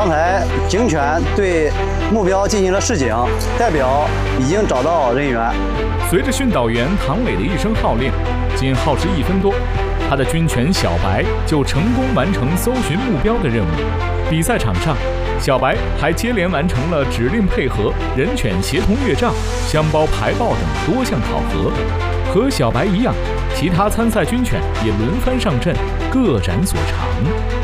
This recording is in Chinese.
刚才警犬对目标进行了示警，代表已经找到人员。 随着训导员唐磊的一声号令，仅耗时1分多，他的军犬小白就成功完成搜寻目标的任务。比赛场上，小白还接连完成了指令配合、人犬协同越障、箱包排爆等多项考核。和小白一样，其他参赛军犬也轮番上阵，各展所长。